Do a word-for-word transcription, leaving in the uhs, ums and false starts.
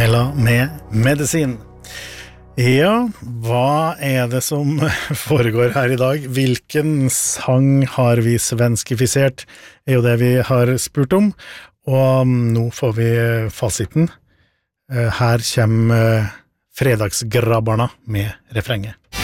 Camilla med medisin. Ja, hva er det som foregår her i dag? Hvilken sang har vi svenskifisert? Er jo det vi har spurt om, og nå får vi fasiten. Her kommer fredagsgrabbarna med refrenget.